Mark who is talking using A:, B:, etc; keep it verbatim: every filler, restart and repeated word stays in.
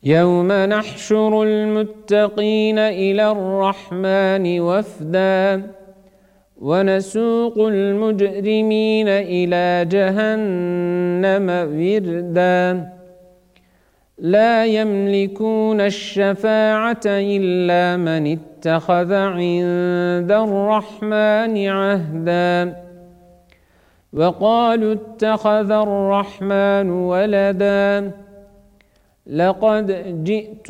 A: يوم نحشر المتقين إلى الرحمن وفدا ونسوق المجرمين إلى جهنم وردا لا يملكون الشفاعة إلا من اتخذ عند الرحمن عهدا وقالوا اتخذ الرحمن ولدا لقد جئتم